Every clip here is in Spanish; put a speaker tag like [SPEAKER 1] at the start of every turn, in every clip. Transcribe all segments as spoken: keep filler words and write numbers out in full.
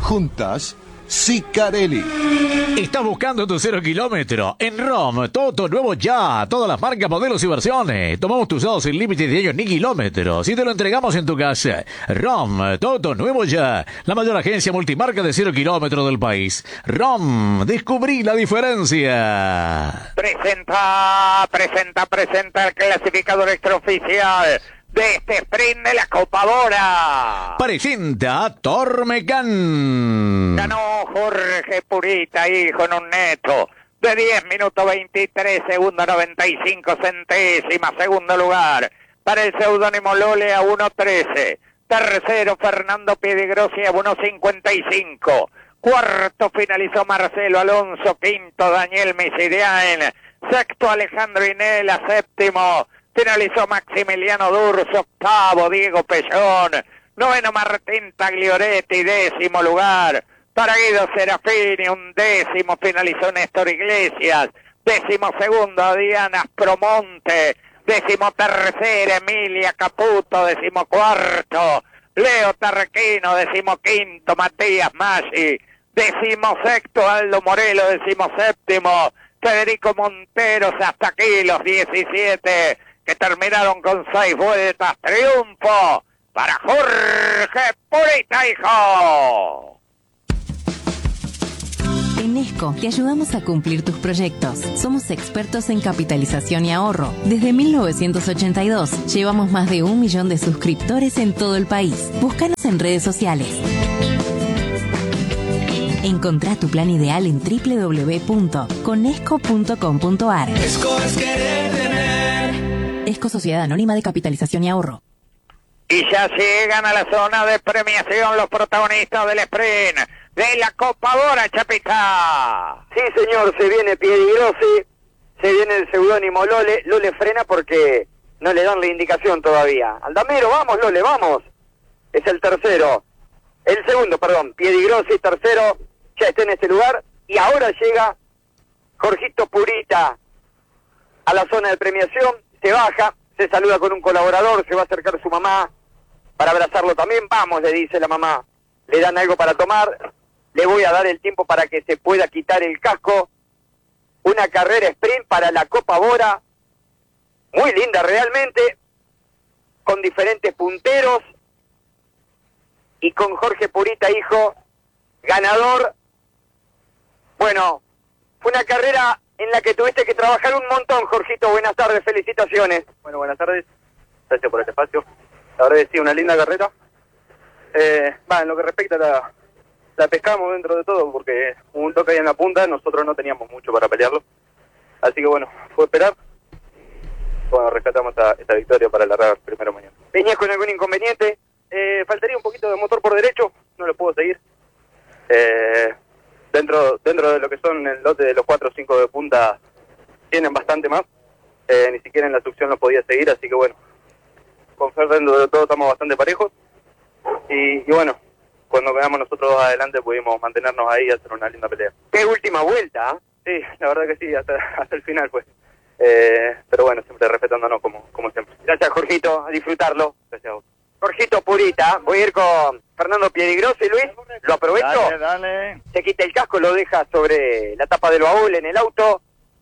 [SPEAKER 1] Juntas, Sicarelli.
[SPEAKER 2] ¿Estás buscando tu cero kilómetro? En ROM, Toto nuevo ya. Todas las marcas, modelos y versiones. Tomamos tu usado sin límite de años ni kilómetros y te lo entregamos en tu casa. ROM, Toto nuevo ya. La mayor agencia multimarca de cero kilómetros del país. ROM, descubrí la diferencia.
[SPEAKER 3] Presenta, presenta, presenta el clasificador extraoficial de este sprint de la Copa Bora.
[SPEAKER 2] Presenta Tormecán.
[SPEAKER 3] Ganó Jorge Purita, hijo, en un neto de diez minutos veintitrés segundos noventa y cinco centésimas. Segundo lugar para el seudónimo Lole a uno trece. Tercero Fernando Piedigrossi a uno cincuenta y cinco. Cuarto finalizó Marcelo Alonso. Quinto Daniel Misidian. Sexto Alejandro Inela. Séptimo finalizó Maximiliano Durso. Octavo Diego Pellón. Noveno Martín Taglioretti. Décimo lugar para Guido Serafini. Un décimo finalizó Néstor Iglesias. Décimo segundo Diana Promonte. Décimo tercera Emilia Caputo. Décimo cuarto Leo Tarquino. Décimo quinto Matías Maggi. Décimo sexto Aldo Morelo. Décimo séptimo Federico Monteros. Hasta aquí los diecisiete que terminaron con seis vueltas. Triunfo para Jorge Purita, hijo.
[SPEAKER 4] En ESCO te ayudamos a cumplir tus proyectos. Somos expertos en capitalización y ahorro. Desde mil novecientos ochenta y dos llevamos más de un millón de suscriptores en todo el país. Búscanos en redes sociales. Encontrá tu plan ideal en doble u doble u doble u punto conesco punto com punto a r.
[SPEAKER 5] ESCO es querer tener.
[SPEAKER 4] ESCO Sociedad Anónima de Capitalización y Ahorro.
[SPEAKER 3] Y ya llegan a la zona de premiación los protagonistas del sprint de la Copa Bora, Chapita.
[SPEAKER 6] Sí, señor, se viene Piedigrossi, se viene el seudónimo Lole. Lole frena porque no le dan la indicación todavía. Aldamero, vamos, Lole, vamos. Es el tercero. El segundo, perdón, Piedigrossi, tercero, ya está en este lugar. Y ahora llega Jorgito Purita a la zona de premiación, se baja, se saluda con un colaborador, se va a acercar su mamá para abrazarlo también. Vamos, le dice la mamá, le dan algo para tomar, le voy a dar el tiempo para que se pueda quitar el casco. Una carrera sprint para la Copa Bora, muy linda realmente, con diferentes punteros y con Jorge Purita, hijo, ganador. Bueno, fue una carrera en la que tuviste que trabajar un montón, Jorgito. Buenas tardes, felicitaciones.
[SPEAKER 7] Bueno, buenas tardes, gracias por el espacio. La verdad es que sí, una linda carrera. Eh, va, en lo que respecta a la, la pescamos dentro de todo, porque hubo un toque ahí en la punta, nosotros no teníamos mucho para pelearlo. Así que bueno, fue esperar. Bueno, rescatamos esta, esta victoria para largar primero mañana.
[SPEAKER 6] ¿Venías con algún inconveniente?
[SPEAKER 7] Eh, faltaría un poquito de motor por derecho, no lo puedo seguir. Eh, dentro dentro de lo que son el lote de los cuatro o cinco de punta, tienen bastante más. Eh, ni siquiera en la succión lo podía seguir, así que bueno, con Fer dentro de todo estamos bastante parejos. Y, y bueno, cuando quedamos nosotros dos adelante pudimos mantenernos ahí y hacer una linda pelea.
[SPEAKER 6] Qué última vuelta, ¿eh?
[SPEAKER 7] Sí, la verdad que sí, hasta, hasta el final pues. Eh, pero bueno, siempre respetándonos como, como siempre.
[SPEAKER 6] Gracias, Jorgito, a disfrutarlo.
[SPEAKER 7] Gracias a vos.
[SPEAKER 6] Jorgito Purita, voy a ir con Fernando Piedigrossi, Luis, lo aprovecho.
[SPEAKER 7] Dale, dale.
[SPEAKER 6] Se quita el casco, lo deja sobre la tapa del baúl en el auto,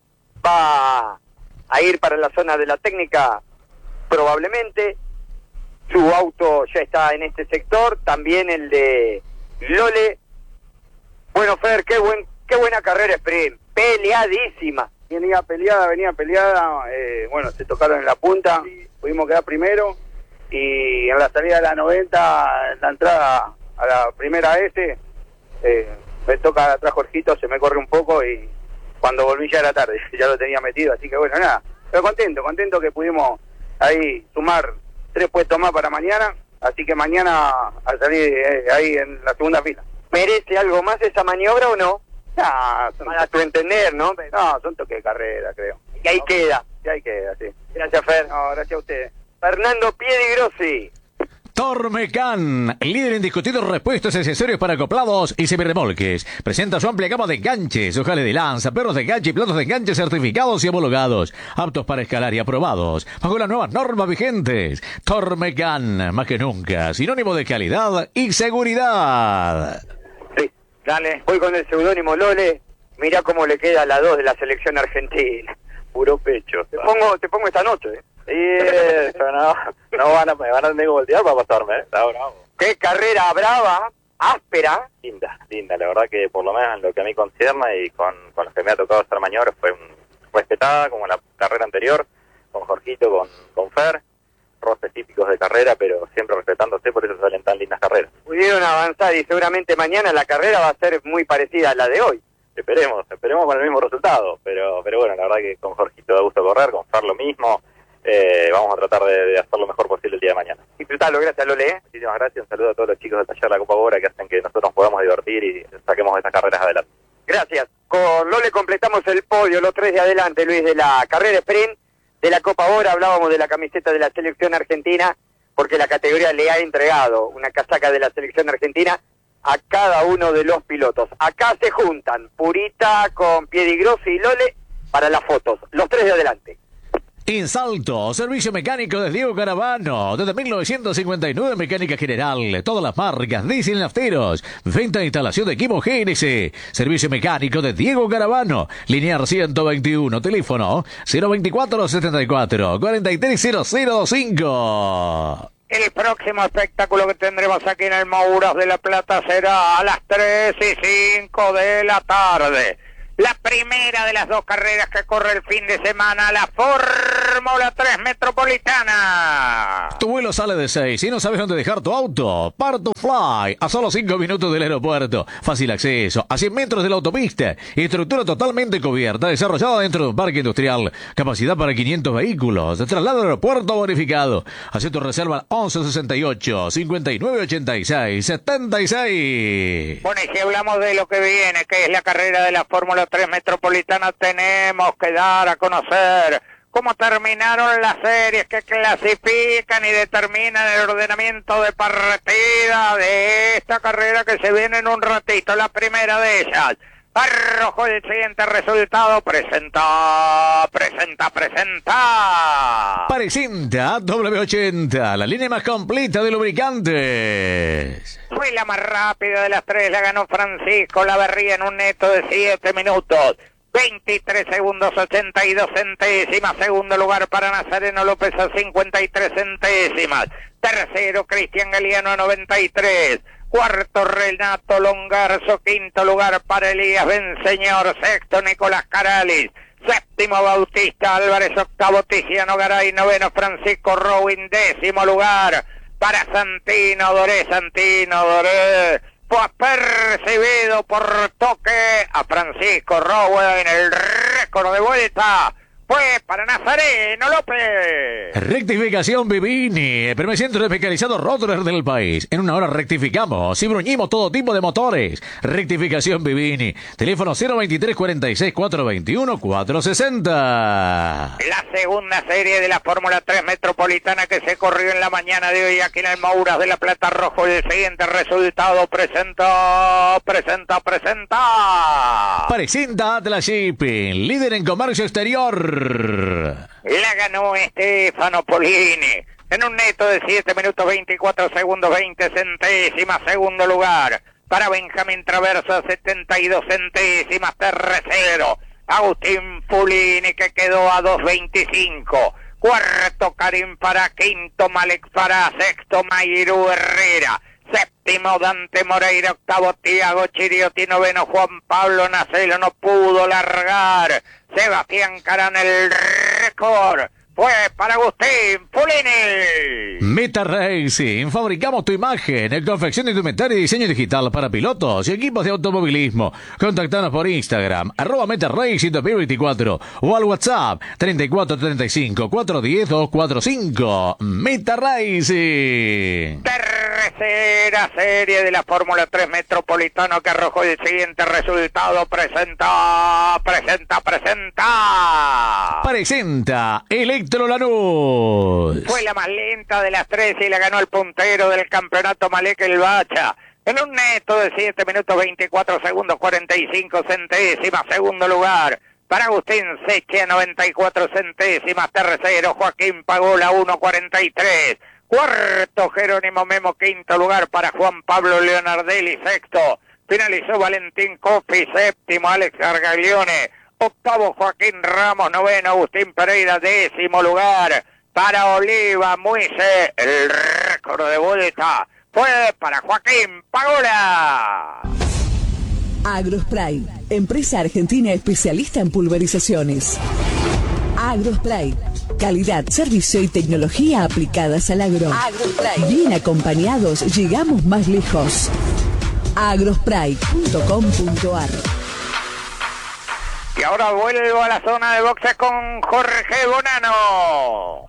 [SPEAKER 6] va a ir para la zona de la técnica probablemente. Su auto ya está en este sector, también el de Lole. Bueno, Fer, qué buen qué buena carrera sprint, peleadísima.
[SPEAKER 7] Venía peleada, venía peleada, eh, bueno, se tocaron en la punta, pudimos quedar primero. Y en la salida de la noventa, en la entrada a la primera S, eh, me toca atrás Jorgito, se me corre un poco y cuando volví ya era tarde, ya lo tenía metido, así que bueno, nada, pero contento, contento que pudimos ahí sumar tres puestos más para mañana, así que mañana a salir eh, ahí en la segunda fila.
[SPEAKER 6] ¿Merece algo más esa maniobra o no?
[SPEAKER 7] Nah, son
[SPEAKER 6] Para tu entender, ¿no?
[SPEAKER 7] No, son toques de carrera, creo.
[SPEAKER 6] Y ahí queda.
[SPEAKER 7] Y ahí queda, sí.
[SPEAKER 6] Gracias, Fer.
[SPEAKER 7] No, gracias a ustedes.
[SPEAKER 6] Fernando Piedigrossi.
[SPEAKER 2] Tormecán, líder indiscutido en repuestos y accesorios para acoplados y semirremolques. Presenta su amplia gama de enganches, ojales de lanza, perros de enganche y platos de enganche certificados y homologados, aptos para escalar y aprobados, bajo las nuevas normas vigentes. Tormecán, más que nunca, sinónimo de calidad y seguridad.
[SPEAKER 3] Dale.
[SPEAKER 6] Voy con el seudónimo Lole. Mirá cómo le queda a la dos de la selección argentina.
[SPEAKER 7] Puro pecho.
[SPEAKER 6] Te pongo, te pongo esta noche.
[SPEAKER 7] Y eso, no, no van a, me van a tener que voltear para pasarme, ¿eh? Está bravo.
[SPEAKER 6] Qué carrera brava, áspera.
[SPEAKER 7] Linda, linda, la verdad que por lo menos en lo que a mí concierne y con, con los que me ha tocado hacer maniobras fue un, respetada como la carrera anterior, con Jorgito, con, con Fer, roces típicos de carrera, pero siempre respetándose, por eso salen tan lindas carreras.
[SPEAKER 6] Pudieron avanzar y seguramente mañana la carrera va a ser muy parecida a la de hoy.
[SPEAKER 7] Esperemos, esperemos con el mismo resultado, pero pero bueno, la verdad que con Jorgito da gusto correr, con Fer lo mismo, eh, vamos a tratar de, de hacer lo mejor posible el día de mañana.
[SPEAKER 6] Disfrutalo, gracias Lole. ¿eh?
[SPEAKER 7] Muchísimas gracias, un saludo a todos los chicos del taller La Copa Bora que hacen que nosotros nos podamos divertir y saquemos estas carreras adelante.
[SPEAKER 6] Gracias. Con Lole completamos el podio, los tres de adelante, Luis, de la carrera sprint de la Copa Bora. Hablábamos de la camiseta de la selección argentina, porque la categoría le ha entregado una casaca de la selección argentina a cada uno de los pilotos. Acá se juntan Purita con Piedigrossi y Lole para las fotos, los tres de adelante.
[SPEAKER 2] En Salto, servicio mecánico de Diego Caravano. Desde mil novecientos cincuenta y nueve, mecánica general. Todas las marcas, diésel y nafteros. Venta e instalación de equipo G N C. Servicio mecánico de Diego Caravano. Linear ciento veintiuno. Teléfono cero veinticuatro setenta y cuatro cuarenta y tres cero cero veinticinco.
[SPEAKER 3] El próximo espectáculo que tendremos aquí en el Mouras de la Plata será a las tres y cinco de la tarde. La primera de las dos carreras que corre el fin de semana, la Fórmula tres Metropolitana.
[SPEAKER 2] Tu vuelo sale de seis y no sabes dónde dejar tu auto. Part to Fly, a solo cinco minutos del aeropuerto. Fácil acceso, a cien metros de la autopista. Estructura totalmente cubierta, desarrollada dentro de un parque industrial. Capacidad para quinientos vehículos. Traslado al aeropuerto bonificado. Haz tu reserva al once sesenta y ocho, cincuenta y nueve ochenta y seis, setenta y seis.
[SPEAKER 3] Bueno, y si hablamos de lo que viene, que es la carrera de la Fórmula tres Metropolitana, tenemos que dar a conocer cómo terminaron las series que clasifican y determinan el ordenamiento de partida de esta carrera que se viene en un ratito. La primera de ellas arrojó el siguiente resultado. Presenta, presenta, presenta.
[SPEAKER 2] Presenta W ochenta, la línea más completa de lubricantes.
[SPEAKER 3] Fue la más rápida de las tres, la ganó Francisco Laverría en un neto de siete minutos. veintitrés segundos ochenta y dos centésimas. Segundo lugar para Nazareno López a cincuenta y tres centésimas. Tercero Cristian Galeano a noventa y tres. Cuarto Renato Longarzo. Quinto lugar para Elías Benseñor. Sexto Nicolás Caralis. Séptimo Bautista Álvarez. Octavo Tiziano Garay. Noveno Francisco Rowin. Décimo lugar para Santino Doré. Santino Doré fue apercibido por toque a Francisco Rowe en el récord de vuelta. Fue para Nazareno López.
[SPEAKER 2] Rectificación Vivini, el primer centro de especializado Rotor del país. En una hora rectificamos y bruñimos todo tipo de motores. Rectificación Vivini. Teléfono cero veintitrés cuarenta y seis cuatrocientos veintiuno cuatrocientos sesenta.
[SPEAKER 3] La segunda serie de la Fórmula tres Metropolitana que se corrió en la mañana de hoy aquí en el Mouras de la Plata Rojo. El siguiente resultado presenta, presenta, presenta.
[SPEAKER 2] Presenta Atlas Shipping, líder en comercio exterior.
[SPEAKER 3] La ganó Stefano Polini en un neto de siete minutos veinticuatro segundos veinte centésimas. Segundo lugar para Benjamín Traversa, setenta y dos centésimas. Tercero Agustín Fulini, que quedó a dos veinticinco. Cuarto Karim Farah. Quinto Malek Farah. Sexto Mayru Herrera. Séptimo Dante Moreira. Octavo Tiago Chiriotti. Noveno Juan Pablo Nacelo. No pudo largar Sebastián Carán. El récord fue para Agustín Fulini.
[SPEAKER 2] Meta Racing, fabricamos tu imagen, confección de indumentaria y diseño digital para pilotos y equipos de automovilismo. Contactanos por Instagram, arroba Meta Racing dos mil veinticuatro o al WhatsApp treinta y cuatro treinta y cinco cuatrocientos diez doscientos cuarenta y cinco. Meta Racing.
[SPEAKER 3] Tercera serie de la Fórmula tres Metropolitano que arrojó el siguiente resultado. Presenta, presenta, presenta.
[SPEAKER 2] Presenta Electro Lanús.
[SPEAKER 3] Fue la más lenta de las tres y la ganó el puntero del campeonato Malek El Bacha en un neto de siete minutos veinticuatro segundos cuarenta y cinco centésimas. Segundo lugar para Agustín Seche a noventa y cuatro centésimas. Tercero Joaquín Pagola uno cuarenta y tres. Cuarto Jerónimo Memo. Quinto lugar para Juan Pablo Leonardelli. Sexto Finalizó Valentín Coffi, séptimo Alex Argaglione, octavo Joaquín Ramos, noveno Agustín Pereira, décimo lugar para Oliva Muise. El récord de vuelta fue para Joaquín Pagola.
[SPEAKER 8] Agrospray, empresa argentina especialista en pulverizaciones. Agrospray, calidad, servicio y tecnología aplicadas al agro. Agrospray. Bien acompañados, llegamos más lejos. agrospray punto com punto ar.
[SPEAKER 3] Y ahora vuelvo a la zona de boxes con Jorge Bonano.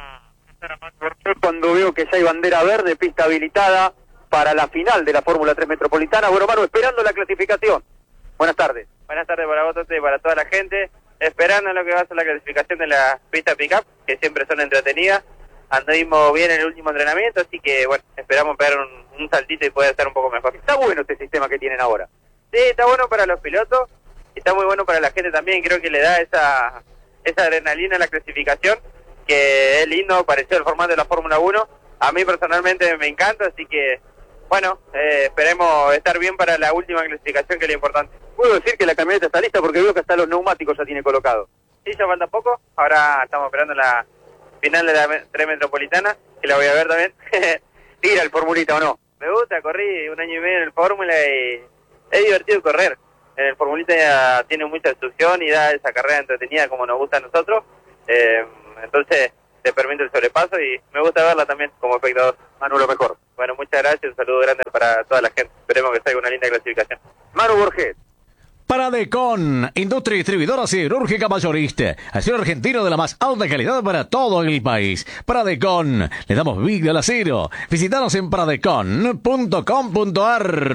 [SPEAKER 6] Cuando veo que ya hay bandera verde, pista habilitada para la final de la Fórmula tres Metropolitana. Bueno, Manu, esperando la clasificación. Buenas tardes.
[SPEAKER 9] Buenas tardes para vos, Tote, y para toda la gente. Esperando en lo que va a ser la clasificación de la pista pick-up, que siempre son entretenidas. Anduvimos bien en el último entrenamiento, así que, bueno, esperamos pegar un, un saltito y poder estar un poco mejor.
[SPEAKER 6] Está bueno este sistema que tienen ahora.
[SPEAKER 9] Sí, está bueno para los pilotos, y está muy bueno para la gente también. Creo que le da esa, esa adrenalina a la clasificación, que es lindo, pareció el formato de la Fórmula uno. A mí personalmente me encanta, así que, bueno, eh, esperemos estar bien para la última clasificación, que es lo importante.
[SPEAKER 6] Puedo decir que la camioneta está lista porque veo que hasta los neumáticos ya tiene colocado.
[SPEAKER 9] Sí, ya falta poco. Ahora estamos esperando la final de la tres Metropolitana, que la voy a ver también.
[SPEAKER 6] ¿Tira el Formulita o no?
[SPEAKER 9] Me gusta, corrí un año y medio en el Fórmula y es divertido correr. En el Formulita ya tiene mucha instrucción y da esa carrera entretenida como nos gusta a nosotros. Eh, entonces te permite el sobrepaso y me gusta verla también como espectador.
[SPEAKER 6] Manu, lo mejor.
[SPEAKER 9] Bueno, muchas gracias, un saludo grande para toda la gente. Esperemos que salga una linda clasificación.
[SPEAKER 6] Manu Borges.
[SPEAKER 2] Paradecon, industria distribuidora siderúrgica mayorista, acero argentino de la más alta calidad para todo el país. Paradecon, le damos vida al acero. Visítanos en paradecon punto com punto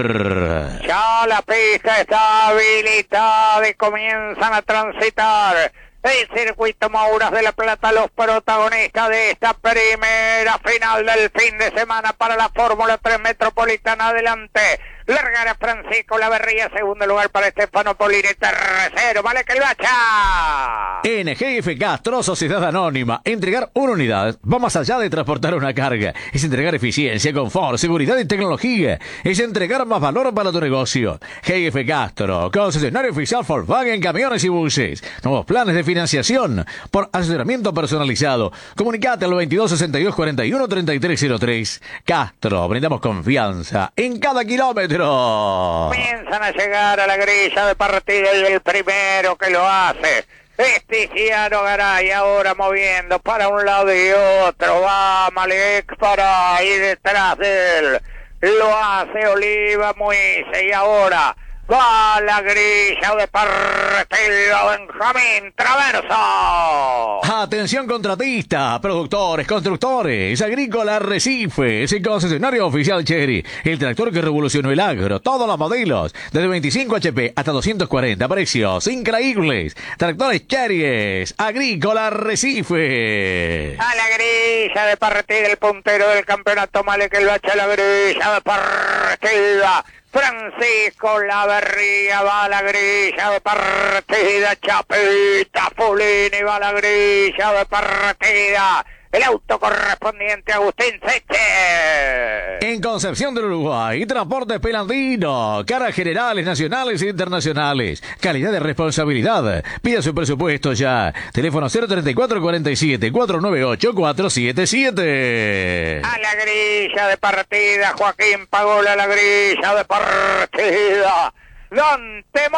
[SPEAKER 2] ar.
[SPEAKER 3] Ya la pista está habilitada y comienzan a transitar el circuito Mouras de la Plata, los protagonistas de esta primera final del fin de semana para la Fórmula tres Metropolitana. Adelante largará Francisco Laverría, segundo lugar para Estefano Polini, tercero vale que el bacha.
[SPEAKER 2] En G F Castro, Sociedad Anónima, entregar una unidad va más allá de transportar una carga. Es entregar eficiencia, confort, seguridad y tecnología. Es entregar más valor para tu negocio. G F Castro, concesionario oficial Volkswagen, camiones y buses. Nuevos planes de financiación por asesoramiento personalizado. Comunicate al veintidós sesenta y dos cuarenta y uno treinta y tres cero tres. Castro, brindamos confianza en cada kilómetro.
[SPEAKER 3] Comienzan a llegar a la grilla de partida y el primero que lo hace es Tiziano Garay, ahora moviendo para un lado y otro, va Malek para ahí detrás de él, lo hace Oliva Muise y ahora va la grilla de partida Benjamín Traverso.
[SPEAKER 2] Atención contratistas, productores, constructores, Agrícola Arrecifes, el concesionario oficial Chery, el tractor que revolucionó el agro, todos los modelos, desde veinticinco H P hasta doscientos cuarenta, precios increíbles. Tractores Chery, Agrícola Arrecifes.
[SPEAKER 3] A la grilla de partida, el puntero del campeonato Malek el bacha, la grilla de partida. Francisco Laverría va a la grilla de partida, Chapita Fulini va a la grilla de partida, el auto correspondiente a Agustín Seche.
[SPEAKER 2] En Concepción del Uruguay, Transportes Pelandino, caras generales, nacionales e internacionales, calidad de responsabilidad. Pida su presupuesto ya. Teléfono cero treinta y cuatro cuarenta y siete cuatrocientos noventa y ocho cuatrocientos setenta y siete.
[SPEAKER 3] A la grilla de partida, Joaquín Pagola, a la grilla de partida, Dante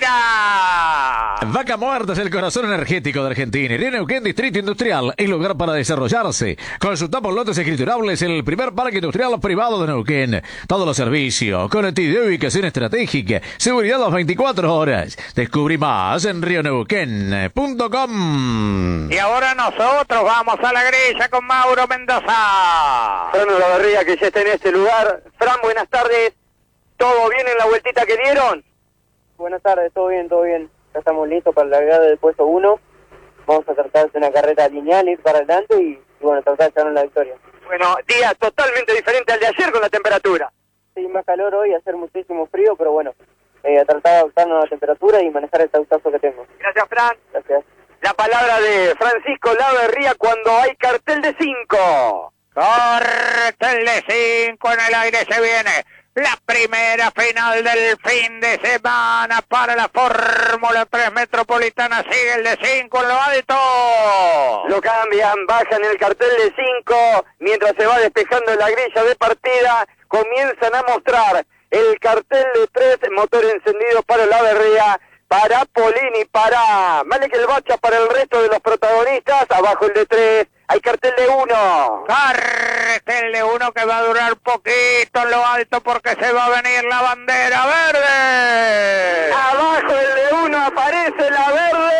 [SPEAKER 3] Moreira.
[SPEAKER 2] Vaca Muerta es el corazón energético de Argentina. Y Neuquén Distrito Industrial es lugar para desarrollarse. Consulta por lotes escriturables en el primer parque industrial privado de Neuquén. Todos los servicios, conectividad y ubicación estratégica, seguridad las veinticuatro horas. Descubrí más en río neuquén punto com.
[SPEAKER 3] Y ahora nosotros vamos a la grilla con Mauro Mendoza.
[SPEAKER 6] Fran Laverría, que ya está en este lugar. Fran, buenas tardes. ¿Todo bien en la vueltita que dieron?
[SPEAKER 10] Buenas tardes, todo bien, todo bien. Ya estamos listos para la largada del puesto uno. Vamos a tratar de hacer una carrera lineal, ir para adelante y, y bueno, tratar de llevarnos la victoria.
[SPEAKER 6] Bueno, día totalmente diferente al de ayer con la temperatura.
[SPEAKER 10] Sí, más calor hoy, hacer muchísimo frío, pero bueno, eh, a tratar de adaptarnos a la temperatura y manejar el autazo que tengo.
[SPEAKER 6] Gracias, Fran.
[SPEAKER 10] Gracias.
[SPEAKER 6] La palabra de Francisco Laverría cuando hay cartel de cinco.
[SPEAKER 3] Cartel de cinco en el aire, se viene La primera final del fin de semana para la Fórmula tres Metropolitana. Sigue el de cinco en lo alto.
[SPEAKER 6] Lo cambian, bajan el cartel de cinco. Mientras se va despejando la grilla de partida, comienzan a mostrar el cartel de tres. Motor encendido para Olavarría, para Polini, para Malek El Bacha, para el resto de los protagonistas. Abajo el de tres. Hay cartel de uno.
[SPEAKER 3] Cartel de uno que va a durar poquito en lo alto porque se va a venir la bandera verde.
[SPEAKER 6] Abajo el de uno aparece la verde.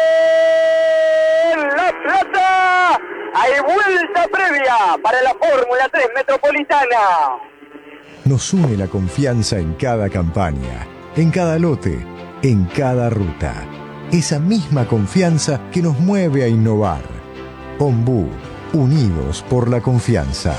[SPEAKER 6] La plata. Hay vuelta previa para la Fórmula tres Metropolitana.
[SPEAKER 11] Nos une la confianza en cada campaña, en cada lote, en cada ruta. Esa misma confianza que nos mueve a innovar. Ombú, unidos por la confianza.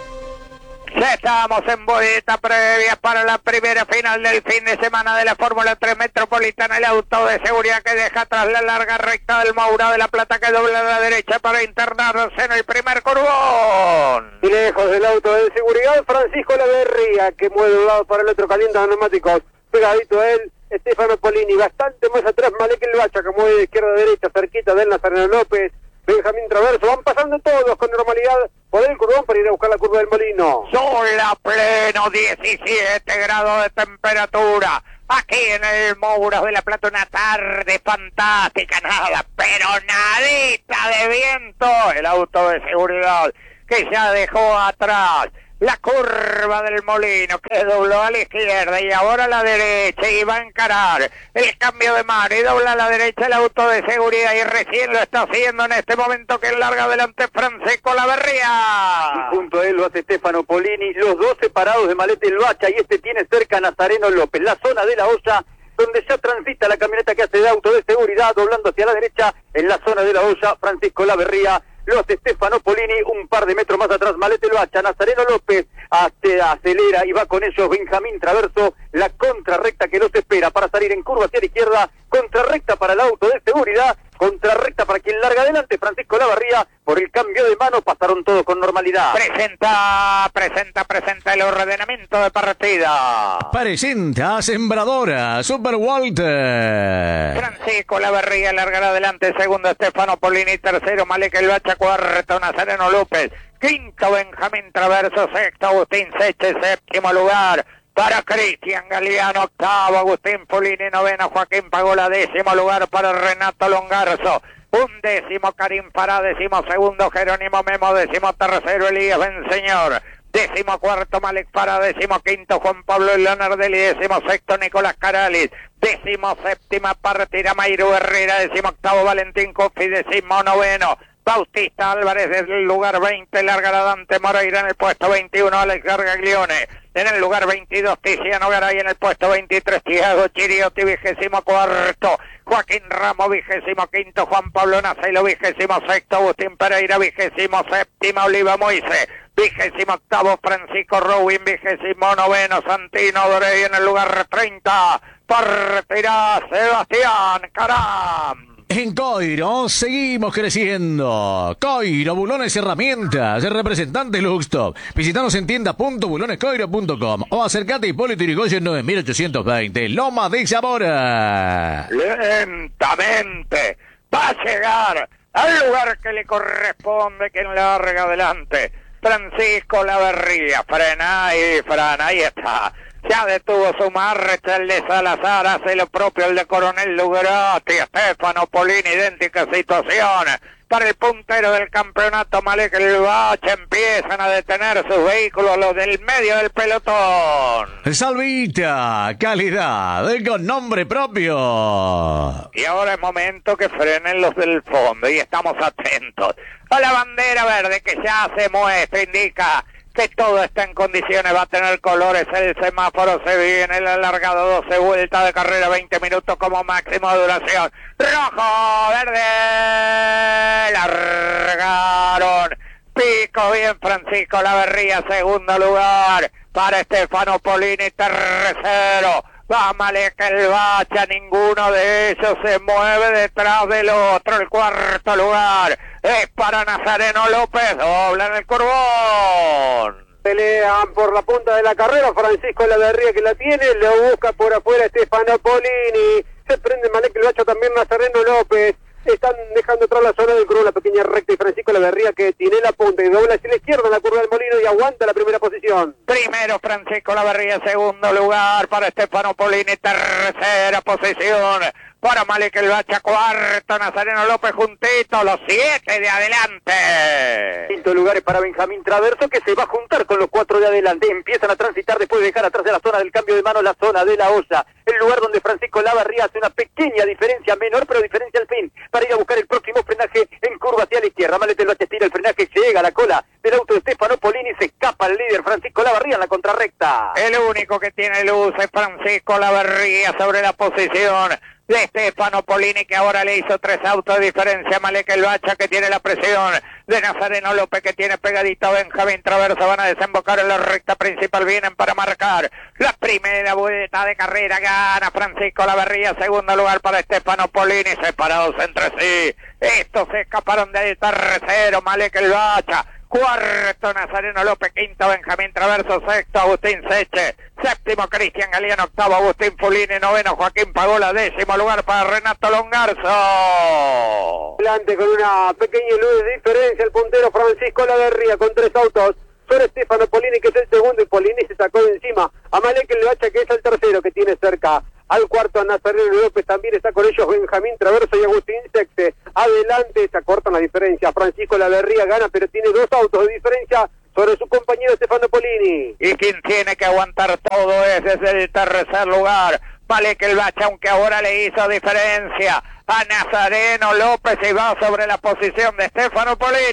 [SPEAKER 3] Ya estamos en vuelta previa para la primera final del fin de semana de la Fórmula tres Metropolitana. El auto de seguridad que deja atrás la larga recta del Moura de la Plata, que dobla a la derecha para internarse en el primer curvón.
[SPEAKER 6] Y lejos del auto de seguridad, Francisco Olavarría, que mueve de un lado para el otro, calienta los neumáticos. Pegadito a él, Stefano Polini. Bastante más atrás, Malek El Bacha, que mueve de izquierda a derecha, cerquita de él, Nazareno López. Benjamín Traverso, van pasando todos con normalidad por el curvón para ir a buscar la curva del Molino.
[SPEAKER 3] Sol a pleno, diecisiete grados de temperatura. Aquí en el Moura de la Plata, una tarde fantástica, nada, pero nadita de viento. El auto de seguridad que ya dejó atrás la curva del Molino, que dobló a la izquierda y ahora a la derecha, y va a encarar el cambio de mano y dobla a la derecha el auto de seguridad, y recién lo está haciendo en este momento que larga adelante Francisco Olavarría.
[SPEAKER 6] Y junto a él lo hace Stefano Polini, los dos separados de Malek El Bacha, y este tiene cerca a Nazareno López, la zona de la olla donde ya transita la camioneta que hace de auto de seguridad, doblando hacia la derecha en la zona de la olla, Francisco Olavarría. Lo hace Stefano Polini, un par de metros más atrás, Malek El Bacha, Nazareno López acelera y va con ellos Benjamín Traverso, la contrarrecta que los espera para salir en curva hacia la izquierda, contrarrecta para el auto de seguridad, contrarrecta para quien larga adelante, Francisco Olavarría. Por el cambio de mano pasaron todos con normalidad.
[SPEAKER 3] Presenta, presenta, presenta el ordenamiento de partida.
[SPEAKER 2] Presenta Sembradora Super Walter.
[SPEAKER 3] Francisco Olavarría largará adelante, segundo Stefano Polini, tercero Malek El Bacha, cuarto Nazareno López, quinto Benjamín Traverso, sexto Agustín Seche, séptimo lugar para Cristian Galeano, octavo Agustín Polini, noveno Joaquín Pagola, décimo lugar para Renato Longarzo, un décimo Karim Fará, décimo segundo Jerónimo Memo, décimo tercero Elías Benseñor, décimo cuarto Malek Fará, décimo quinto Juan Pablo Leonardelli, décimo sexto Nicolás Caralis, décimo séptima partida Mayru Herrera, décimo octavo Valentín Cuffi, décimo noveno Bautista Álvarez desde el lugar veinte, largará Dante Moreira en el puesto veintiuno, Alex Gargaglione en el lugar veintidós, Tiziano Garay en el puesto veintitrés, Thiago Chiriotti vigésimo cuarto, Joaquín Ramos vigésimo quinto, Juan Pablo Nacelo vigésimo sexto, Agustín Pereira vigésimo séptimo, Oliva Moise vigésimo octavo, Francisco Rowin vigésimo noveno, Santino Dorey en el lugar treinta, partirá Sebastián Caram.
[SPEAKER 2] En Coiro seguimos creciendo. Coiro, bulones y herramientas. El representante Luxtop. Visítanos en tienda punto bulones coiro punto com o acércate a Hipólito Yrigoyen nueve mil ochocientos veinte, Loma de Zamora.
[SPEAKER 3] Lentamente va a llegar al lugar que le corresponde, quien larga adelante. Francisco Olavarría, frena y frena, ahí está. Ya detuvo su marcha el de Salazar, hace lo propio el de Coronel Lugrati, Stefano Polini, idéntica situación. Para el puntero del campeonato Malek El Bacha, empiezan a detener sus vehículos, los del medio del pelotón.
[SPEAKER 2] Salvita, calidad, con nombre propio.
[SPEAKER 3] Y ahora es momento que frenen los del fondo y estamos atentos a la bandera verde que ya se muestra, indica que todo está en condiciones, va a tener colores el semáforo, se viene el alargado, doce vueltas de carrera, veinte minutos como máximo de duración. Rojo, verde, largaron. Pico bien Francisco Olavarría, segundo lugar para Stefano Polini, tercero. Va Malek El Bacha, ninguno de ellos se mueve detrás del otro. El cuarto lugar es para Nazareno López, dobla en el curvón.
[SPEAKER 12] Pelean por la punta de la carrera, Francisco Laverría que la tiene, lo busca por afuera Stefano Polini, se prende Malek el Bacha, también Nazareno López, están dejando atrás la zona del Cruz, la pequeña recta y Francisco Laverría que tiene la punta y dobla hacia la izquierda en la curva del Molino y aguanta la primera posición.
[SPEAKER 3] Primero Francisco Laverría, segundo lugar para Stefano Polini, tercera posición para Malek el Bacha, cuarto Nazareno López juntito, los siete de adelante.
[SPEAKER 6] Quinto lugar es para Benjamín Traverso, que se va a juntar con los cuatro de adelante. Empiezan a transitar después de dejar atrás de la zona del cambio de mano, la zona de la olla. El lugar donde Francisco Laverría hace una pequeña diferencia, menor pero diferencia al fin, para ir a buscar el próximo frenaje en curva hacia la izquierda. Malek el Bacha tira el frenaje, llega a la cola del auto de Stefano Polini, se escapa el líder Francisco Laverría en la contrarrecta.
[SPEAKER 3] El único que tiene luz es Francisco Laverría sobre la posición de Stefano Polini, que ahora le hizo tres autos de diferencia. Malek el Bacha, que tiene la presión de Nazareno López, que tiene pegadito a Benjamín Traverso. Van a desembocar en la recta principal, vienen para marcar la primera vuelta de carrera. Gana Francisco Laverría, segundo lugar para Stefano Polini, separados entre sí. Estos se escaparon del tercero, Malek el Bacha. Cuarto Nazareno López, quinto Benjamín Traverso, sexto Agustín Seche, séptimo Cristian Galeano, octavo Agustín Fulini, noveno Joaquín Pagola, décimo lugar para Renato Longarzo.
[SPEAKER 12] Adelante con una pequeña luz de diferencia el puntero Francisco Laverría con tres autos sobre Stefano Polini, que es el segundo, y Polini se sacó de encima a Malek el Bacha, que es el tercero, que tiene cerca al cuarto a Nazareno López. También está con ellos Benjamín Traverso y Agustín Sexe. Adelante, se acortan la diferencia. Francisco Laverría gana, pero tiene dos autos de diferencia sobre su compañero Stefano Polini.
[SPEAKER 3] Y quien tiene que aguantar todo es desde el tercer lugar Malek el Bacha, aunque ahora le hizo diferencia a Nazareno López y va sobre la posición de Stefano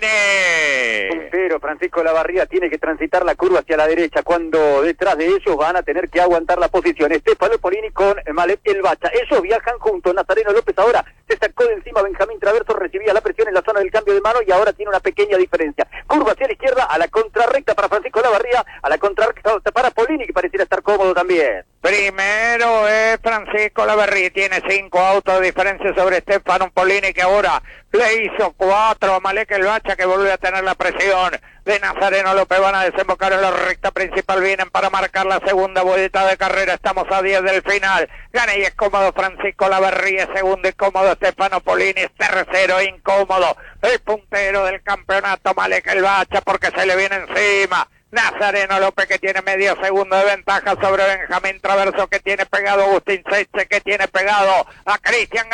[SPEAKER 3] Polini.
[SPEAKER 6] Pero Francisco Laverría tiene que transitar la curva hacia la derecha, cuando detrás de ellos van a tener que aguantar la posición Stefano Polini con Malek el Bacha. Ellos viajan juntos. Nazareno López ahora se sacó de encima Benjamín Traverso, recibía la presión en la zona del cambio de mano y ahora tiene una pequeña diferencia. Curva hacia la izquierda, a la contrarrecta para Francisco Laverría, a la contrarrecta para Polini, que pareciera estar cómodo también.
[SPEAKER 3] Primero es Francisco Laverría, tiene cinco autos de diferencia sobre Stefano Polini, que ahora le hizo cuatro a Malek el Bacha, que vuelve a tener la presión de Nazareno López. Van a desembocar en la recta principal, vienen para marcar la segunda vuelta de carrera. Estamos a diez del final. Gana y es cómodo Francisco Laverría, segundo incómodo Stefano Polini, tercero incómodo el puntero del campeonato Malek el Bacha, porque se le viene encima Nazareno López, que tiene medio segundo de ventaja sobre Benjamín Traverso, que tiene pegado a Agustín Seche, que tiene pegado a Cristian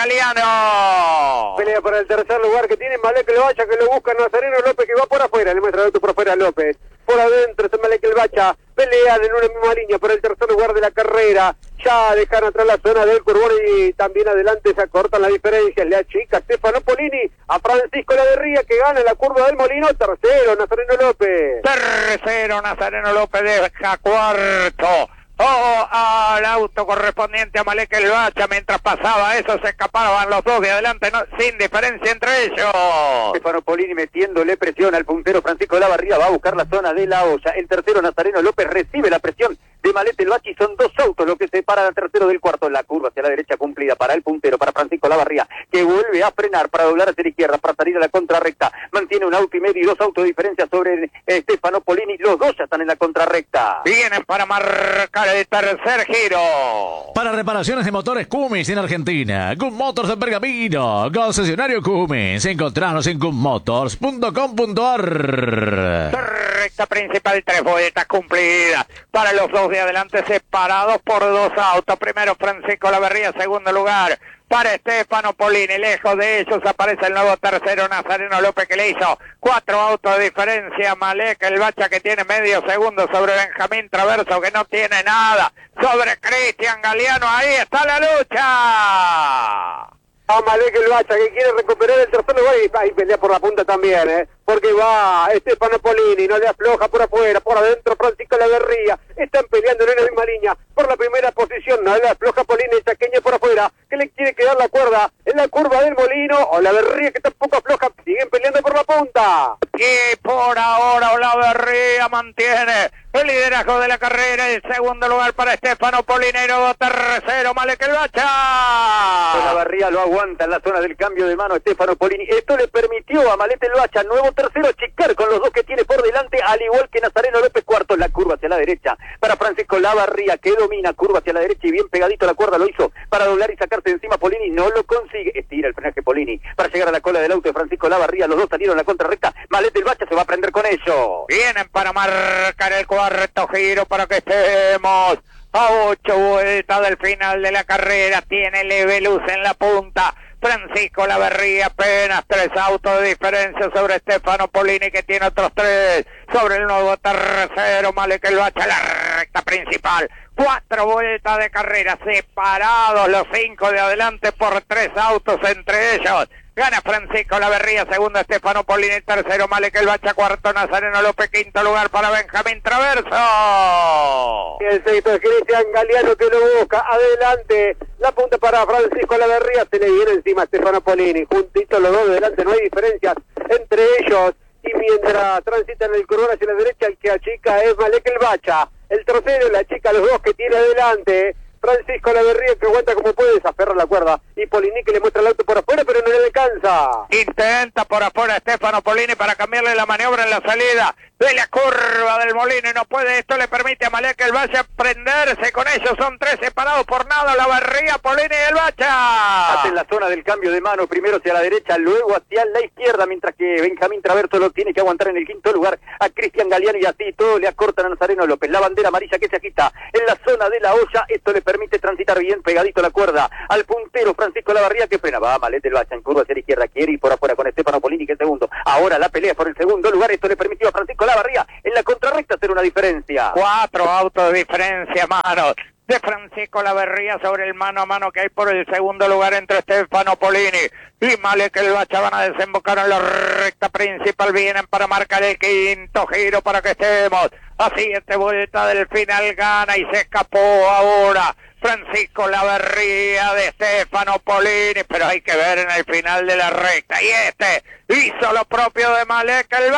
[SPEAKER 3] Galeano.
[SPEAKER 12] Pelea para el tercer lugar que tiene Malek el Bacha, que lo busca Nazareno López, que va por afuera, le muestra el auto por afuera López. Por adentro está Malek el Bacha, pelean en una misma línea por el tercer lugar de la carrera. Ya dejan atrás la zona del Curbón y también adelante se acortan la diferencia. Le achica Stefano Polini a Francisco Laverría, que gana la curva del Molino. Tercero Nazareno López.
[SPEAKER 3] Tercero Nazareno López, deja cuarto Oh, al auto correspondiente a Malek el Bacha. Mientras pasaba eso, se escapaban los dos de adelante, no, sin diferencia entre ellos.
[SPEAKER 6] Stefano Polini metiéndole presión al puntero Francisco Laverría, va a buscar la zona de la olla. El tercero Nazareno López recibe la presión de Malek el Bacha y son dos autos los que separan al tercero del cuarto. La curva hacia la derecha cumplida para el puntero, para Francisco Laverría, que vuelve a frenar para doblar hacia la izquierda, para salir a la contrarrecta. Mantiene un auto y medio y dos autos de diferencia sobre eh, Stefano Polini. Los dos ya están en la contrarrecta.
[SPEAKER 3] Vienen para marcar el tercer giro.
[SPEAKER 2] Para reparaciones de motores Cummins en Argentina, Gun Motors de Pergamino, concesionario Cummins. Encontranos en gun motors punto com punto a r.
[SPEAKER 3] Recta principal, tres vueltas cumplidas para los dos de adelante, separados por dos autos. Primero Francisco Laverría, segundo lugar para Stefano Polini. Lejos de ellos aparece el nuevo tercero Nazareno López, que le hizo cuatro autos de diferencia. Malek el Bacha, que tiene medio segundo sobre Benjamín Traverso, que no tiene nada sobre Cristian Galeano. Ahí está la lucha.
[SPEAKER 12] A Malek el Bacha, que quiere recuperar el tercer lugar y ahí pelea por la punta también, ¿eh? Porque va Stefano Polini, no le afloja por afuera, por adentro Francisco Laverría. Están peleando en la misma línea por la primera posición, no le afloja Polini, chaqueño por afuera, que le quiere quedar la cuerda en la curva del Molino, o Laverría, que tampoco afloja, siguen peleando por la punta.
[SPEAKER 3] Y por ahora Olavarría mantiene el liderazgo de la carrera. El segundo lugar para Stefano Polinero. Tercero, Malek El Bacha.
[SPEAKER 6] Olavarría lo aguanta en la zona del cambio de mano Stefano Polini. Esto le permitió a Malek El Bacha, nuevo tercero, achicar con los dos que tiene por delante, al igual que Nazareno López cuarto. La curva hacia la derecha para Francisco Olavarría, que domina, curva hacia la derecha y bien pegadito a la cuerda lo hizo para doblar y sacarse de encima. Polini no lo consigue. Estira el frenaje Polini para llegar a la cola del auto de Francisco Olavarría. Los dos salieron a la contrarrecta. Malek El Bacha se va a prender con ello.
[SPEAKER 3] Vienen para marcar el cuarto giro para que estemos a ocho vueltas del final de la carrera. Tiene leve luz en la punta Francisco Olavarría, apenas tres autos de diferencia sobre Stefano Polini, que tiene otros tres sobre el nuevo tercero, Malek El Bacha, la recta principal. Cuatro vueltas de carrera, separados los cinco de adelante por tres autos entre ellos. Gana Francisco Olavarría, segundo Stefano Polini, tercero Malek El Bacha, cuarto Nazareno López, quinto lugar para Benjamín Traverso.
[SPEAKER 12] El sexto es Cristian Galeano, que lo busca. Adelante, la punta para Francisco Olavarría, se le viene encima a Stefano Polini. Juntitos los dos de delante, no hay diferencias entre ellos. Y mientras transitan el cordón hacia la derecha, el que achica es Malek El Bacha. El tercero, la chica, los dos que tiene adelante. Francisco Olavarría, que aguanta como puede, se aferra la cuerda. Y Polini, que le muestra el auto por afuera, pero no le alcanza.
[SPEAKER 3] Intenta por afuera Stefano Polini para cambiarle la maniobra en la salida de la curva del Molino y no puede. Esto le permite a Malek El Bacha prenderse con ellos. Son tres separados por nada, Olavarría, Polini y El Bacha.
[SPEAKER 6] Hace la zona del cambio de mano, primero hacia la derecha, luego hacia la izquierda, mientras que Benjamín Traverso lo tiene que aguantar en el quinto lugar a Cristian Galeano, y así todo le acortan a Nazareno López. La bandera amarilla que se agita en la zona de la olla, esto le permite transitar bien pegadito a la cuerda al puntero Francisco Olavarría, que frena. Va Malek El Bacha en curva hacia la izquierda, quiere ir por afuera con Stefano Polini, que es segundo. Ahora la pelea por el segundo lugar, esto le permitió a Francisco Olavarría en la contrarrecta hacer una diferencia.
[SPEAKER 3] Cuatro autos de diferencia, manos de Francisco Olavarría sobre el mano a mano que hay por el segundo lugar entre Stefano Polini y Malek El Bacha. Van a desembocar en la recta principal, vienen para marcar el quinto giro para que estemos a siete vueltas del final. Gana y se escapó ahora Francisco Olavarría de Stefano Polini, pero hay que ver en el final de la recta, y este hizo lo propio de Malek El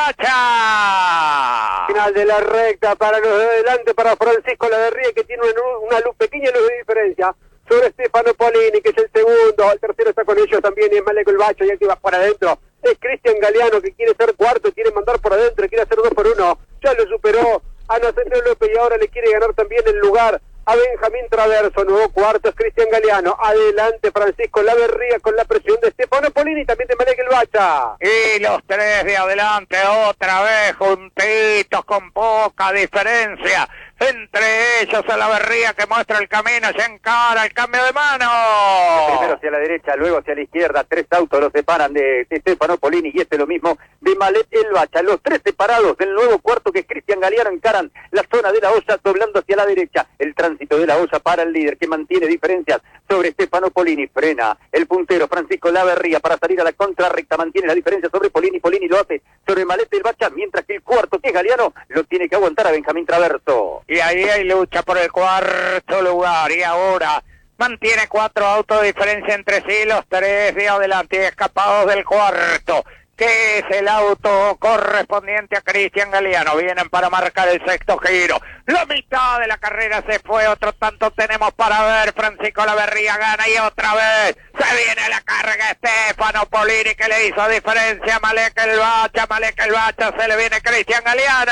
[SPEAKER 3] Bacha.
[SPEAKER 12] Final de la recta para los de adelante, para Francisco Olavarría, que tiene una, una luz, pequeña luz de diferencia sobre Stefano Polini, que es el segundo. El tercero está con ellos también, y es Malek El Bacha, y el que va por adentro es Cristian Galeano, que quiere ser cuarto, quiere mandar por adentro, quiere hacer dos por uno. Ya lo superó a Nazareno López y ahora le quiere ganar también el lugar a Benjamín Traverso. Nuevo cuarto es Cristian Galeano. Adelante Francisco Olavarría con la presión de Stefano Polini y también de Malek El Bacha.
[SPEAKER 3] Y los tres de adelante otra vez juntitos con poca diferencia. Entre ellos Olavarría, que muestra el camino, se encara el cambio de mano.
[SPEAKER 6] Primero hacia la derecha, luego hacia la izquierda. Tres autos los separan de, de Stefano Polini, y este lo mismo de Malek El Bacha. Los tres separados del nuevo cuarto, que es Cristian Galeano, encaran la zona de la olla doblando hacia la derecha. El tránsito de la olla para el líder, que mantiene diferencias sobre Stefano Polini. Frena el puntero Francisco Olavarría para salir a la contrarrecta, mantiene la diferencia sobre Polini. Polini lo hace sobre Malek El Bacha, mientras que el cuarto, que es Galeano, lo tiene que aguantar a Benjamín Traverso.
[SPEAKER 3] Y ahí hay lucha por el cuarto lugar, y ahora mantiene cuatro autos de diferencia entre sí, los tres de adelante escapados del cuarto, que es el auto correspondiente a Cristian Galeano. Vienen para marcar el sexto giro. La mitad de la carrera se fue, otro tanto tenemos para ver. Francisco Olavarría gana y otra vez se viene la carga Stefano Polini, que le hizo diferencia a Malek El Bacha. Malek El Bacha, se le viene Cristian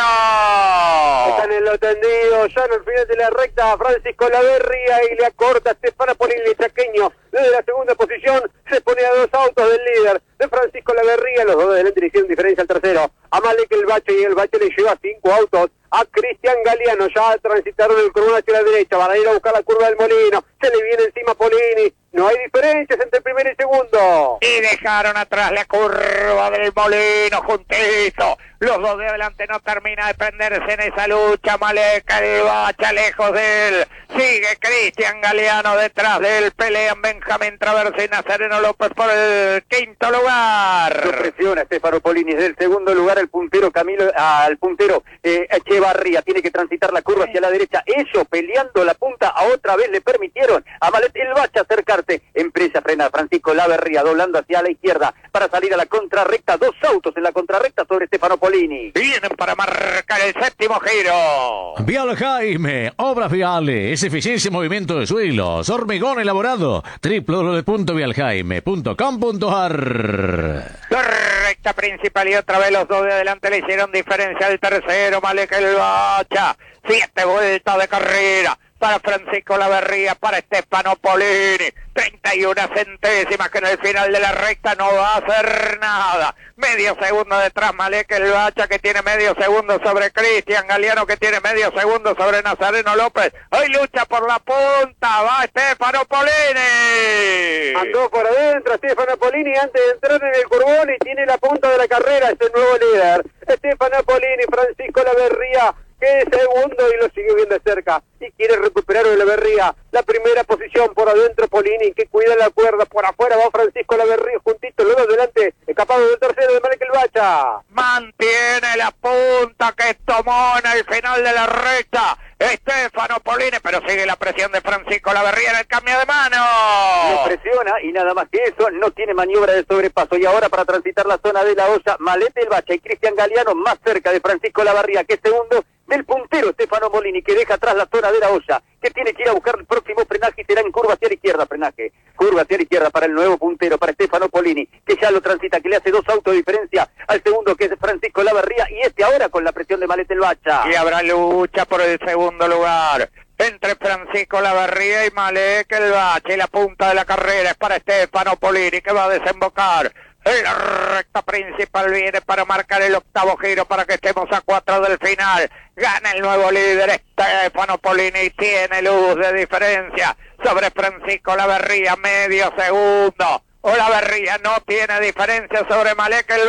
[SPEAKER 3] Galeano.
[SPEAKER 12] Están en lo tendido, ya en el final de la recta Francisco Olavarría, y le acorta Stefano Polini, el chaqueño, desde la segunda posición se pone a dos autos del líder de Francisco Olavarría. Los dos de adelante le hicieron diferencia al tercero, a Malek El Bacha, y El Bacha le lleva cinco autos a Cristian Galeano. Ya transitaron el cordón hacia la derecha, van a ir a buscar la curva del Molino, se le viene encima Polini, no hay diferencias entre el primero y segundo.
[SPEAKER 3] Y dejaron atrás la curva del Molino, juntito. Los dos de adelante, no termina de prenderse en esa lucha. Malek El Bacha lejos de él, Sigue Cristian Galeano detrás de él. Pelean Benjamín Traverso y Nazareno López por el quinto lugar.
[SPEAKER 6] Lo presiona Stefano Polini. Desde el segundo lugar el puntero Camilo, al puntero eh, Echevarría. Tiene que transitar la curva hacia la derecha. Ellos peleando la punta a otra vez le permitieron a Malet el Bacha acercarse. Empresa frena Francisco Laverría doblando hacia la izquierda para salir a la contrarrecta. Dos autos en la contrarrecta sobre Stefano Polini.
[SPEAKER 3] Vienen para marcar el séptimo giro.
[SPEAKER 2] Vial Jaime, obras viales, eficiencia en movimiento de suelos, hormigón elaborado, doble u doble u doble u punto vial jaime punto com punto a r.
[SPEAKER 3] La recta principal y otra vez los dos de adelante le hicieron diferencia al tercero, Malek el Bacha. Siete vueltas de carrera para Francisco Laverría, para Stefano Polini. treinta y una centésimas que en el final de la recta no va a hacer nada. Medio segundo detrás Malek el Bacha, que tiene medio segundo sobre Cristian Galeano, que tiene medio segundo sobre Nazareno López. Hoy lucha por la punta, va Stefano Polini.
[SPEAKER 12] Andó por adentro Stefano Polini antes de entrar en el curvón y tiene la punta de la carrera, este nuevo líder. Stefano Polini, Francisco Laverría, que es segundo y lo sigue bien de cerca y quiere recuperar a Laverría. La primera posición por adentro Polini, que cuida la cuerda. Por afuera va Francisco Laverría juntito, luego adelante, escapado del tercero de Malek el Bacha.
[SPEAKER 3] Mantiene la punta que tomó en el final de la recta Stefano Polini, pero sigue la presión de Francisco Laverría en el cambio de mano.
[SPEAKER 6] Lo presiona y nada más que eso, no tiene maniobra de sobrepaso. Y ahora para transitar la zona de la olla, Malek el Bacha y Cristian Galeano más cerca de Francisco Laverría, que es segundo del puntero Stefano Polini, que deja atrás la zona de la olla, que tiene que ir a buscar el próximo frenaje y será en curva hacia la izquierda, frenaje, curva hacia la izquierda para el nuevo puntero, para Stefano Polini, que ya lo transita, que le hace dos autos de diferencia al segundo, que es Francisco Laverría, y este ahora con la presión de Malek el Bacha.
[SPEAKER 3] Y habrá lucha por el segundo lugar entre Francisco Laverría y Malek el Bacha, y la punta de la carrera es para Stefano Polini, que va a desembocar en la recta principal. Viene para marcar el octavo giro para que estemos a cuatro del final. Gana el nuevo líder Stefano Polini, tiene luz de diferencia sobre Francisco Laverría, medio segundo. O Laverría no tiene diferencia sobre Malek el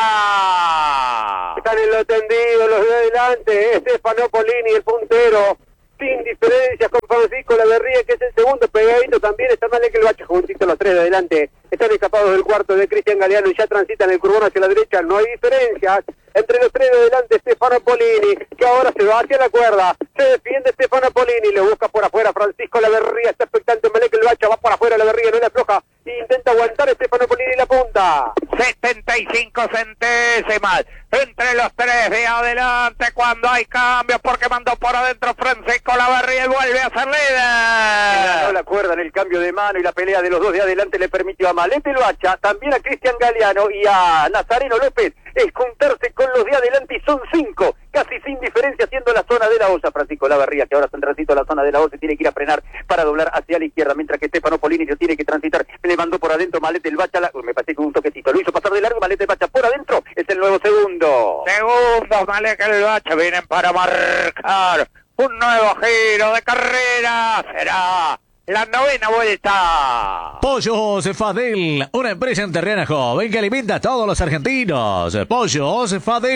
[SPEAKER 3] Bacha.
[SPEAKER 12] Están en lo tendido los de adelante, Stefano Polini el puntero, sin diferencias con Francisco Laverría, que es el segundo, pegadito también está Malek el Bacha, juntito los tres de adelante. Están escapados del cuarto de Cristian Galeano y ya transitan el curvón hacia la derecha. No hay diferencias entre los tres de adelante. Stefano Polini, que ahora se va hacia la cuerda. Se defiende Stefano Polini, lo busca por afuera Francisco Laverría. Está expectante Malek el Bacha, va por afuera Laverría, no le afloja. E intenta aguantar Stefano Polini la punta.
[SPEAKER 3] setenta y cinco centésimas entre los tres de adelante cuando hay cambios, porque mandó por adentro Francisco Laverría y vuelve a ser líder.
[SPEAKER 6] Ganó la cuerda en el cambio de mano y la pelea de los dos de adelante le permitió a Malek el Bacha, también a Cristian Galeano y a Nazareno López es juntarse con los de adelante y son cinco, casi sin diferencia, haciendo la zona de la olla. Francisco Laverría, que ahora está en transito a la zona de la olla, tiene que ir a frenar para doblar hacia la izquierda, mientras que Stefano Polini yo tiene que transitar, le mandó por adentro Malek el Bacha, la... me pasé con un toquecito, lo hizo pasar de largo, Malek el Bacha por adentro, es el nuevo segundo.
[SPEAKER 3] Segundo, Malek el Bacha, vienen para marcar un nuevo giro de carrera, será la novena vuelta.
[SPEAKER 2] Pollos Fadel, una empresa enterrana joven que alimenta a todos los argentinos. Pollos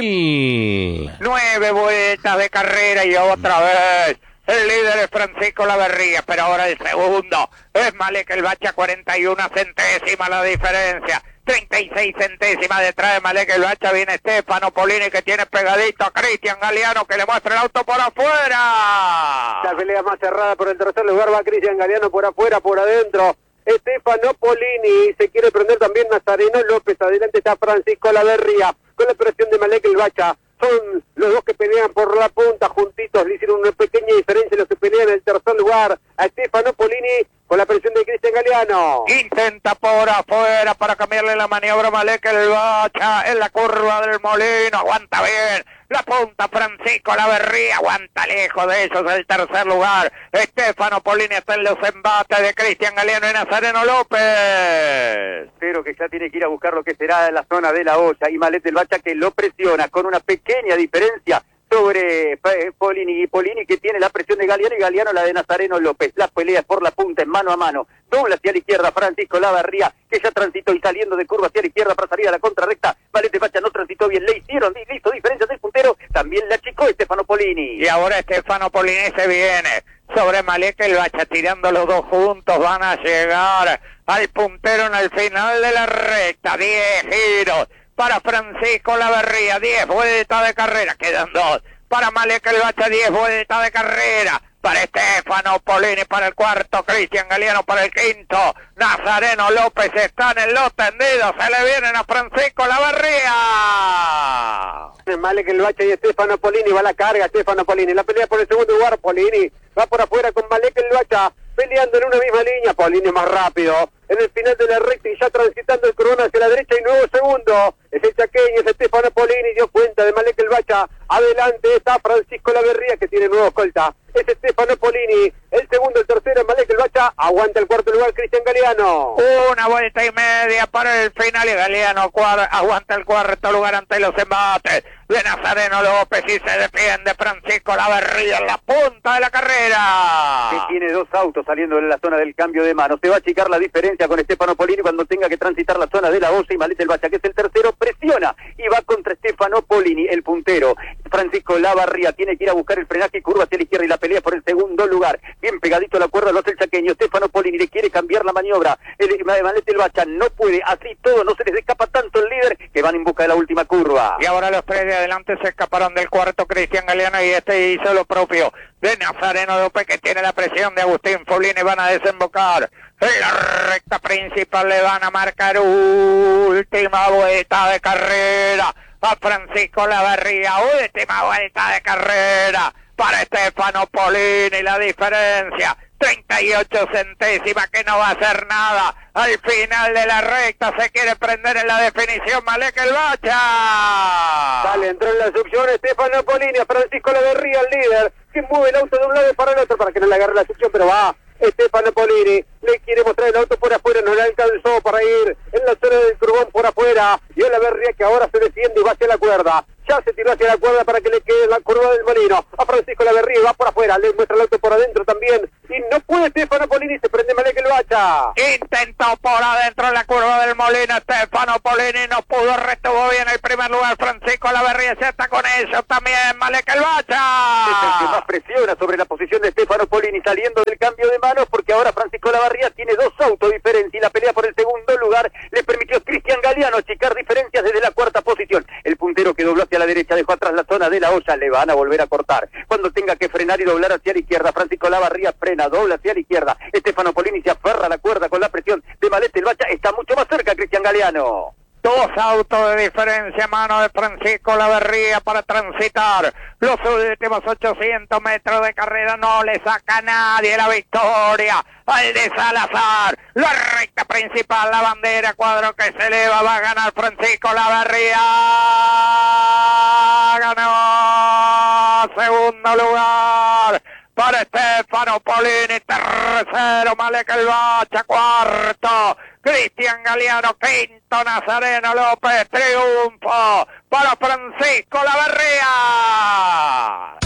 [SPEAKER 2] Fadel.
[SPEAKER 3] Nueve vueltas de carrera y otra vez el líder es Francisco Laverría, pero ahora el segundo es Malek el Bacha, cuarenta y una centésimas la diferencia. treinta y seis centésimas detrás de Malek el Bacha viene Stefano Polini, que tiene pegadito a Cristian Galeano, que le muestra el auto por afuera.
[SPEAKER 12] La pelea más cerrada por el tercer lugar, va Cristian Galeano por afuera, por adentro Stefano Polini, se quiere prender también Nazareno López, adelante está Francisco Laverría, con la presión de Malek el Bacha. Son los dos que pelean por la punta juntitos, le hicieron una pequeña diferencia los que pelean en el tercer lugar a Stefano Polini con la presión de Cristian Galeano.
[SPEAKER 3] Intenta por afuera para cambiarle la maniobra a Malek el Bacha en la curva del Molino, aguanta bien la punta Francisco Laverría, aguanta lejos de ellos el tercer lugar. Stefano Polini está en los embates de Cristian Galeano y Nazareno López.
[SPEAKER 6] Pero que ya tiene que ir a buscar lo que será en la zona de la olla y Malek el Bacha, que lo presiona con una pequeña diferencia sobre Polini, y Polini que tiene la presión de Galeano y Galeano la de Nazareno López. Las peleas por la punta en mano a mano, dobla hacia la izquierda Francisco Laverría, que ya transitó y saliendo de curva hacia la izquierda para salir a la contrarrecta. Malek el Bacha no transitó bien, le hicieron, le hizo diferencias del puntero, también la achicó Stefano Polini.
[SPEAKER 3] Y ahora Stefano Polini se viene sobre Malek el Bacha, tirando los dos juntos, van a llegar al puntero en el final de la recta. diez giros para Francisco Laverría, diez vueltas de carrera, quedan dos. Para Malek el Bacha, diez vueltas de carrera. Para Stefano Polini, para el cuarto, Cristian Galeano para el quinto, Nazareno López están en los tendidos, se le vienen a Francisco Laverría.
[SPEAKER 12] Malek el Bacha y Stefano Polini, va la carga Stefano Polini, la pelea por el segundo lugar, Polini va por afuera con Malek el Bacha, peleando en una misma línea, Polini más rápido, en el final de la recta y ya transitando el corona hacia la derecha y nuevo segundo, es el chaqueño, es Stefano Polini, dio cuenta de Malek el Bacha, adelante está Francisco Laverría que tiene nuevo escolta, es Stefano Polini, el segundo, el tercero, Malek el Bacha, aguanta el cuarto lugar Cristian Galeano.
[SPEAKER 3] Una vuelta y media para el final y Galeano cuar- aguanta el cuarto lugar ante los embates de Nazareno López y se defiende Francisco Laverría en la punta de la carrera.
[SPEAKER 13] Que tiene dos autos saliendo de la zona del cambio de manos. Se va a achicar la diferencia con Stefano Polini cuando tenga que transitar la zona de la Osa y Malek el Bacha, que es el tercero, presiona y va contra Stefano Polini, el puntero. Francisco Laverría tiene que ir a buscar el frenaje y curva hacia la izquierda y la pelea por el segundo lugar. Bien pegadito a la cuerda lo hace el chaqueño. Stefano Polini le quiere cambiar la maniobra. El Malek el Bacha no puede, así todo, no se les escapa tanto el líder que van en busca de la última curva.
[SPEAKER 3] Y ahora los tres de adelante se escaparon del cuarto, Cristian Galeano, y este hizo lo propio de Nazareno López, que tiene la presión de Agustín Folini. Van a desembocar en la recta principal, le van a marcar última vuelta de carrera a Francisco Laverría, última vuelta de carrera para Stefano Polini, la diferencia treinta y ocho centésimas, que no va a hacer nada. Al final de la recta se quiere prender en la definición Malek el Bacha.
[SPEAKER 12] Dale, entró en las opciones Stefano Polini, a Francisco Laverría, el líder, que mueve el auto de un lado para el otro para que no le agarre la succión, pero va. Stefano Polini le quiere mostrar el auto por afuera, no le alcanzó para ir en la zona del curbón por afuera, y Laverría que ahora se defiende y va hacia la cuerda. Ya se tiró hacia la cuerda para que le quede la curva del molino. A Francisco Laverría va por afuera, le muestra el auto por adentro también. Y no puede Stefano Polini, se prende Malek el Bacha.
[SPEAKER 3] Intentó por adentro la curva del molino Stefano Polini, no pudo, retuvo bien el primer lugar Francisco Laverría, se está con eso también Malek el Bacha.
[SPEAKER 13] Es el que más presiona sobre la posición de Stefano Polini saliendo del cambio de manos, porque ahora Francisco Laverría tiene dos autos diferentes y la pelea por el segundo lugar le permitió a Cristian Galeano achicar diferencias desde la cuarta posición. El puntero que dobló hacia la derecha dejó atrás la zona de la olla, le van a volver a cortar. Cuando tenga que frenar y doblar hacia la izquierda, Francisco Laverría frena, dobla hacia la izquierda. Stefano Polini se aferra a la cuerda con la presión de Malek el Bacha, está mucho más cerca Cristian Galeano.
[SPEAKER 3] Dos autos de diferencia, mano de Francisco Laverría para transitar los últimos ochocientos metros de carrera. No le saca a nadie la victoria al de Salazar. La recta principal, la bandera, cuadro que se eleva, va a ganar Francisco Laverría. Ganó segundo lugar para Stefano Polini, tercero Malek el Bacha, cuarto Cristian Galeano, quinto Nazareno López, triunfo para Francisco Laverría.